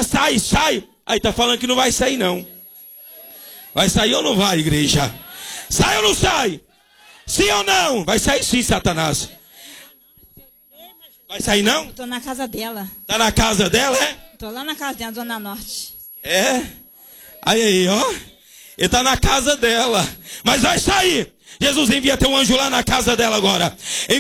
sai, sai. Aí tá falando que não vai sair não. Vai sair ou não vai, igreja? Sai ou não sai? Sim ou não? Vai sair sim, Satanás. Vai sair não? Tô na casa dela. Tá na casa dela, é? Tô lá na casa dela, Zona Norte. É? Aí, ó. Ele tá na casa dela. Mas vai sair. Jesus envia teu anjo lá na casa dela agora.